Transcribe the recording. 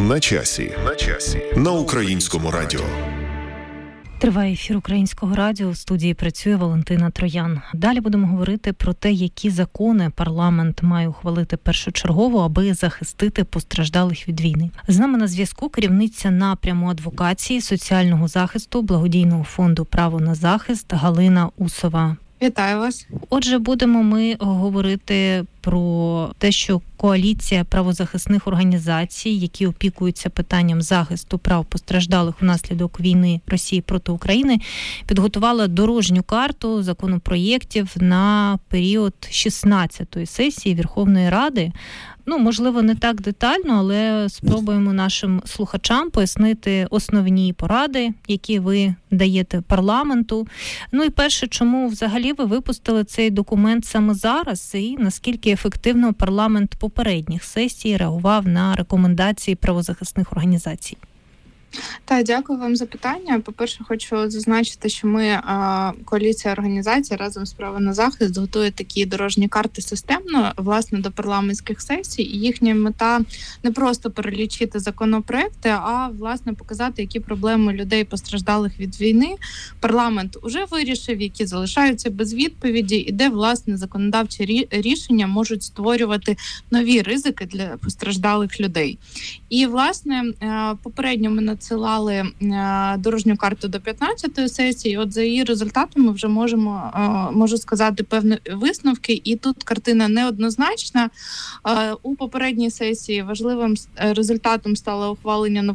На часі. На Українському радіо. Триває ефір Українського радіо. В студії працює Валентина Троян. Далі будемо говорити про те, які закони парламент має ухвалити першочергово, аби захистити постраждалих від війни. З нами на зв'язку керівниця напряму адвокації, соціального захисту, благодійного фонду «Право на захист» Галина Усова. Вітаю вас. Отже, будемо ми говорити про те, що коаліція правозахисних організацій, які опікуються питанням захисту прав постраждалих внаслідок війни Росії проти України, підготувала дорожню карту законопроєктів на період 16-ї сесії Верховної Ради. Можливо, не так детально, але спробуємо нашим слухачам пояснити основні поради, які ви даєте парламенту. І перше, чому взагалі ви випустили цей документ саме зараз, і наскільки ефективно парламент попередніх сесій реагував на рекомендації правозахисних організацій? Так, дякую вам за питання. По-перше, хочу зазначити, що ми, коаліція організацій разом з «Право на захист» готує такі дорожні карти системно, власне, до парламентських сесій. І їхня мета не просто перелічити законопроекти, а, власне, показати, які проблеми людей, постраждалих від війни, парламент уже вирішив, які залишаються без відповіді, і де, власне, законодавчі рішення можуть створювати нові ризики для постраждалих людей. І, власне, попередньо ми надсилали дорожню карту до 15-ї сесії. От за її результатами вже можу сказати певні висновки. І тут картина неоднозначна. У попередній сесії важливим результатом стало ухвалення